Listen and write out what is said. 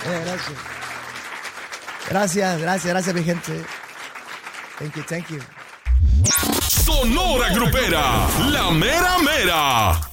Gracias, mi gente. Thank you. Sonora Grupera, la mera mera.